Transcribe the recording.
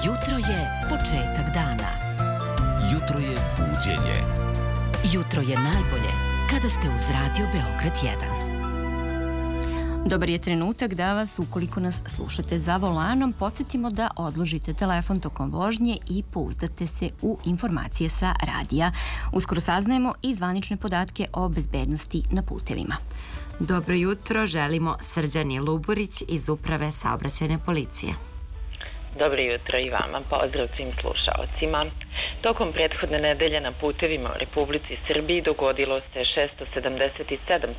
Jutro je početak dana. Jutro je buđenje. Jutro je najbolje kada ste uz Radio Beograd 1. Dobar je trenutak da vas, ukoliko nas slušate za volanom, podsjetimo da odložite telefon tokom vožnje i pouzdate se u informacije sa radija. Uskoro saznajemo i zvanične podatke o bezbednosti na putevima. Dobro jutro, želimo Srđani Luburić iz Uprave saobraćajne policije. Dobro jutro i vama, pozdrav svim slušaocima. Tokom prethodne nedelje na putevima u Republici Srbiji dogodilo se 677